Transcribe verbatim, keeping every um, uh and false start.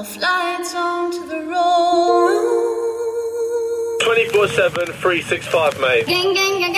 Flights onto the road. twenty-four seven, three sixty-five, mate. Gang, gang, gang, gang.